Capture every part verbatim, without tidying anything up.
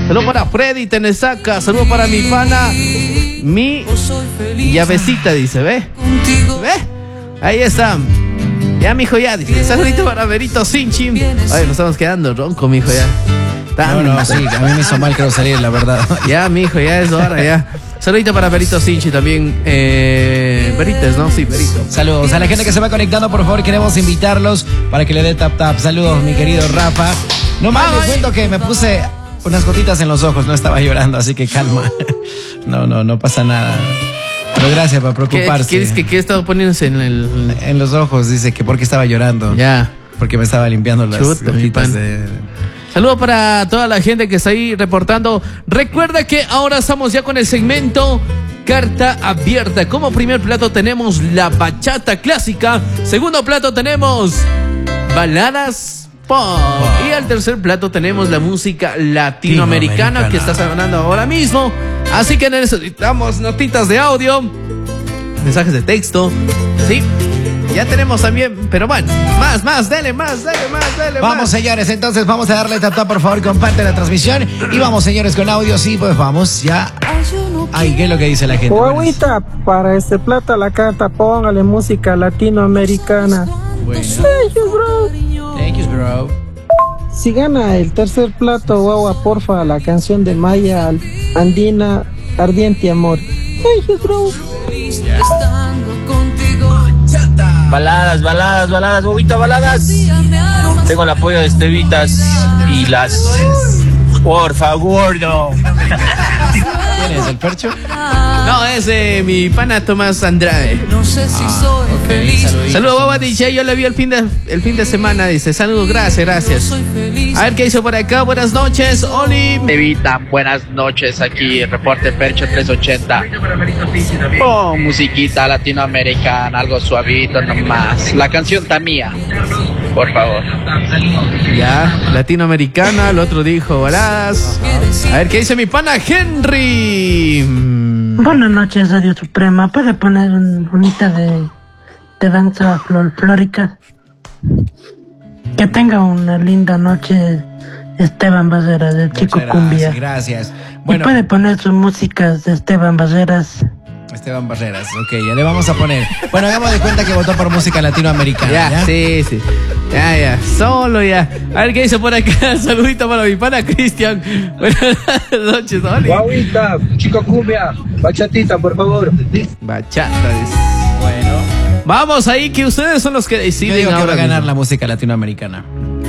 Saludos para Freddy Tenesaca. Saludos para mi pana, mi llavecita, dice, ¿ve? ¿Ve? Ahí está. Ya, mijo, ya. Dice, saludito para Berito Sinchi. Ay, nos estamos quedando ronco, mijo, ya. Tan... No, no, sí, a mí me hizo mal, creo, salir, la verdad. Ya, mijo, ya es hora, ya. Saludito para Berito Sinchi también. Eh, Berites, ¿no? Sí, Berito. Saludos a la gente que se va conectando, por favor, queremos invitarlos para que le dé tap tap. Saludos, mi querido Rafa. No más, les cuento que me puse unas gotitas en los ojos, no estaba llorando, así que calma. No, no, no pasa nada. Pero gracias por preocuparse. ¿Qué quieres que qué estaba poniéndose en el...? En los ojos, dice que porque estaba llorando. Ya. Porque me estaba limpiando las Chuta, gotitas de... Saludos para toda la gente que está ahí reportando. Recuerda que ahora estamos ya con el segmento Carta Abierta. Como primer plato tenemos la bachata clásica. Segundo plato tenemos baladas pop. Y al tercer plato tenemos la música latinoamericana que está sonando ahora mismo. Así que necesitamos notitas de audio, mensajes de texto. Sí. Ya tenemos también, pero bueno, más, más, dale más, dale más, dale vamos, más. Señores, entonces vamos a darle tap tap, por favor, comparte la transmisión. Y vamos, señores, con audio, sí, pues vamos, ya. Ay, ¿qué es lo que dice la gente? Agüita, para este plato a la carta, póngale música latinoamericana. Bueno. Thank you, bro. Thank you, bro. Si gana el tercer plato, guagua, porfa, la canción de Maya Andina, Ardiente Amor. Thank you, bro. Yeah. Baladas, baladas, baladas, bobita, baladas. Tengo el apoyo de Estevitas y las... Por favor, no. ¿Quién es, el Percho? No, es eh, mi pana Tomás Andrade. No sé si ah, soy okay. feliz. Saludos, Boba D J. Yo le vi el fin de, el fin de semana. Dice, saludos, gracias, gracias. A ver qué hizo por acá. Buenas noches, Oli. Evita, buenas noches. Aquí, reporte Percho trescientos ochenta. Oh, musiquita latinoamericana, algo suavito nomás. La canción Tamía, por favor. Ya, latinoamericana. El otro dijo baladas. A ver qué dice mi pana Henry. Buenas noches, Radio Suprema. ¿Puede poner una bonita de, de danza folclórica? Que tenga una linda noche, Esteban Barreras, del Chico gracias, Cumbia. Gracias. Bueno, ¿Y puede poner sus músicas de Esteban Barreras? Esteban Barreras, ok, ya le vamos a poner. Bueno, hagamos de cuenta que votó por música latinoamericana. Ya, ¿ya? sí, sí. Ya, ya, solo ya. A ver qué dice por acá. Saludito para mi pana Cristian. Buenas noches, Oli. Guauita, Chico Cumbia, bachatita, por favor. Bachata, dice. Bueno. Vamos ahí, que ustedes son los que deciden. Yo digo que ahora va a ganar mismo la música latinoamericana.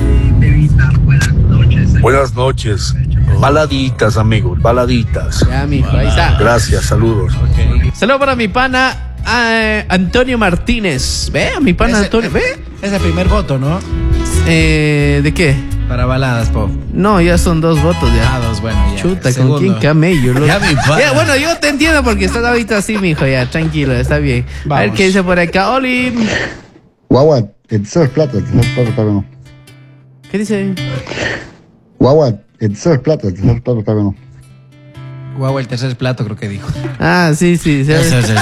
Buenas noches. Baladitas, amigos, baladitas. Ya, mijo, ahí está. Gracias, saludos. Okay. Saludos para mi pana eh, Antonio Martínez. Ve, a mi pana Ese, Antonio. Ve. Es el primer voto, ¿no? Eh, ¿De qué? Para baladas, pop. No, ya son dos votos ya. Ah, dos, bueno, ya. Chuta, Segundo. ¿con quién camello? Lo... Ya, mi pana. Ya, bueno, yo te entiendo porque estás ahorita así, mijo, ya, tranquilo, está bien. Vamos. A ver qué dice por acá, Oli. Guagua, el tercer plato, el tercer plato está bueno. ¿Qué dice? Guagua, el tercer plato, el tercer plato está bueno. Guau, el tercer plato creo que dijo. Ah, sí, sí. sí. Eso es el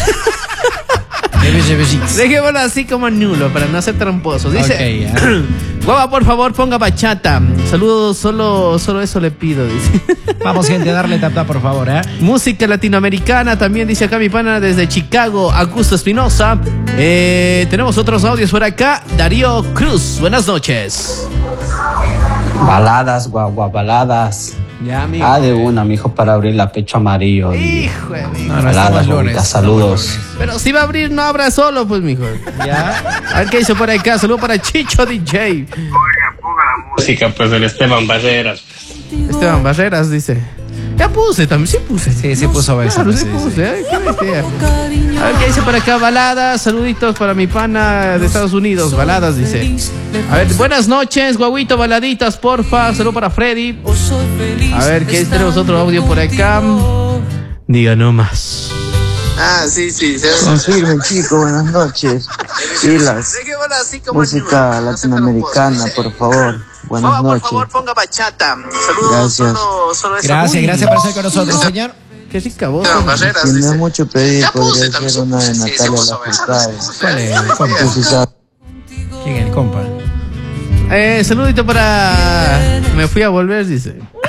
Dejémoslo así como nulo para no ser tramposos. Dice, okay, yeah. Guava, por favor, ponga bachata. Saludos, solo, solo eso le pido, dice. Vamos, gente, a darle tap tap, por favor, ¿eh? Música latinoamericana, también dice acá mi pana desde Chicago, Augusto Espinosa. Eh, tenemos otros audios por acá. Darío Cruz, buenas noches. Baladas, guagua, baladas. Ya, amigo. Ah, de una, mijo, para abrir la pecho amarillo. Hijo de mi. No, no, baladas, lunes, bonitas, saludos. Pero si va a abrir, no abra solo, pues, mijo. Ya. A ver qué dice por acá. Saludos para Chicho D J. Oiga, ponga la música, pues, del Esteban Barreras. Esteban Barreras dice. Ya puse también, sí puse. Sí, sí puso besos. Claro, sí, sí, puse. sí. Ay, qué bestia. A ver qué dice por acá. Baladas, saluditos para mi pana de Estados Unidos. Baladas, dice. A ver, buenas noches, guaguito, baladitas, porfa. Saludos para Freddy. A ver qué tenemos otro audio por acá. Diga nomás. Ah, sí, sí. Confirmen, chicos, buenas noches. Pilas. Música latinoamericana, por favor. Buenas oh, noches. Por favor, ponga bachata. Saludos. Gracias. Solo, solo Gracias, Uy, gracias por estar con nosotros, no. señor. Qué rica voz. No, Barreras, Si no dice. es mucho pedir, Ya podría puse, ser una de sí, Natalia sí, puso Lafourcade. ¿Cuál es? Compa. Tú sí sabes. ¿Quién es el compa? Eh, saludito para. Me fui a volver, dice.